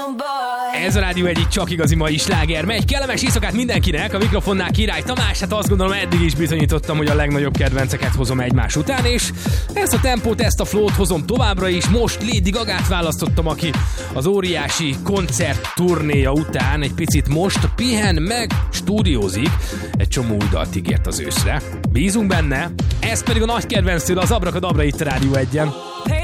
Ez a Rádió egyik csak igazi mai sláger. Megy kellemes éjszakát mindenkinek, a mikrofonnál Király Tamás. Hát azt gondolom, eddig is bizonyítottam, hogy a legnagyobb kedvenceket hozom egymás után, és ezt a tempót, ezt a flowt hozom továbbra is. Most Lady Gagát választottam, aki az óriási koncert turnéja után egy picit most pihen meg, stúdiózik. Egy csomó új dalt ígért az őszre. Bízunk benne. Ez pedig a nagy kedvenctől, az Abrakadabra itt a Rádió 1-en.